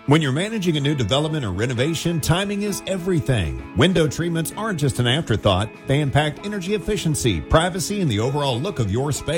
When you're managing a new development or renovation, timing is everything. Window treatments aren't just an afterthought. They impact energy efficiency, privacy, and the overall look of your space.